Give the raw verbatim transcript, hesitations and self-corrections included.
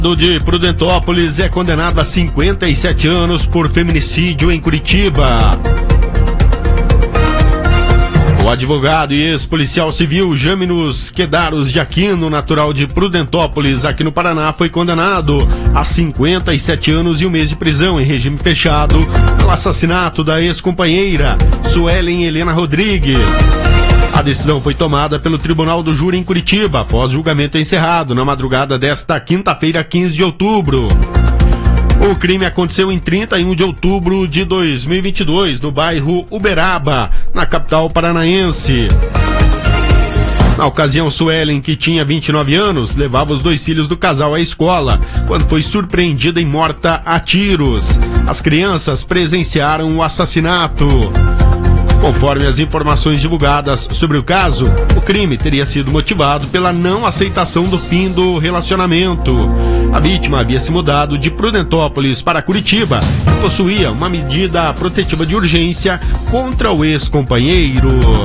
de Prudentópolis é condenado a cinquenta e sete anos por feminicídio em Curitiba. O advogado e ex-policial civil Jaminos Quedaros de Aquino, natural de Prudentópolis, aqui no Paraná, foi condenado a cinquenta e sete anos e um mês de prisão em regime fechado pelo assassinato da ex-companheira Suelen Helena Rodrigues. A decisão foi tomada pelo Tribunal do Júri em Curitiba, após julgamento encerrado na madrugada desta quinta-feira, quinze de outubro. O crime aconteceu em trinta e um de outubro de dois mil e vinte e dois, no bairro Uberaba, na capital paranaense. Na ocasião, Suelen, que tinha vinte e nove anos, levava os dois filhos do casal à escola, quando foi surpreendida e morta a tiros. As crianças presenciaram o assassinato. Conforme as informações divulgadas sobre o caso, o crime teria sido motivado pela não aceitação do fim do relacionamento. A vítima havia se mudado de Prudentópolis para Curitiba e possuía uma medida protetiva de urgência contra o ex-companheiro.